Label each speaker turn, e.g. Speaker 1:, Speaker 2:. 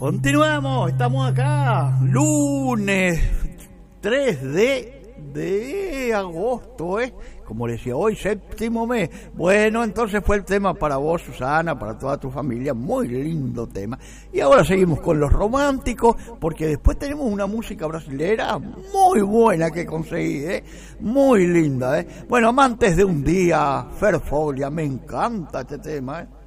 Speaker 1: Continuamos, estamos acá, lunes 3 de agosto, como decía hoy, séptimo mes. Bueno, entonces fue el tema para vos, Susana, para toda tu familia, muy lindo tema. Y ahora seguimos con los románticos, porque después tenemos una música brasilera muy buena que conseguí, muy linda. Bueno, amantes de un día, Fer Foglia, me encanta este tema,